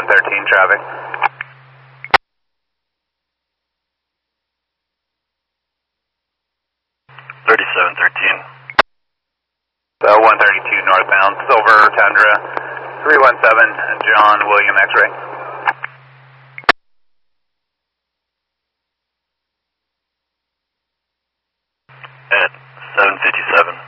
traffic. 3713. 132 northbound, Silver Tundra, 317, John William X-ray. At 757.